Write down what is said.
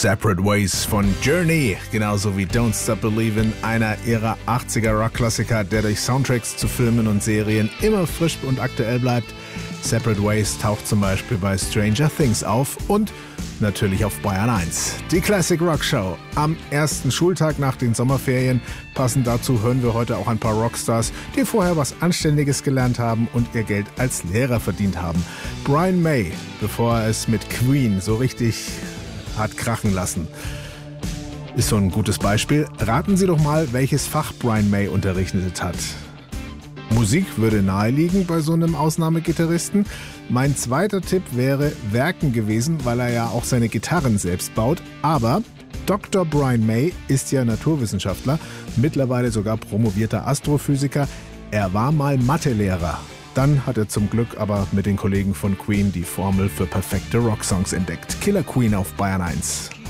Separate Ways von Journey, genauso wie Don't Stop Believin', einer ihrer 80er Rock-Klassiker, der durch Soundtracks zu Filmen und Serien immer frisch und aktuell bleibt. Separate Ways taucht zum Beispiel bei Stranger Things auf und natürlich auf Bayern 1. Die Classic Rock Show am ersten Schultag nach den Sommerferien. Passend dazu hören wir heute auch ein paar Rockstars, die vorher was Anständiges gelernt haben und ihr Geld als Lehrer verdient haben. Brian May, bevor er es mit Queen so richtig hat krachen lassen, ist so ein gutes Beispiel. Raten Sie doch mal, welches Fach Brian May unterrichtet hat. Musik würde naheliegen bei so einem Ausnahmegitarristen. Mein zweiter Tipp wäre Werken gewesen, weil er ja auch seine Gitarren selbst baut. Aber Dr. Brian May ist ja Naturwissenschaftler, mittlerweile sogar promovierter Astrophysiker. Er war mal Mathelehrer. Dann hat er zum Glück aber mit den Kollegen von Queen die Formel für perfekte Rocksongs entdeckt. Killer Queen auf Bayern 1.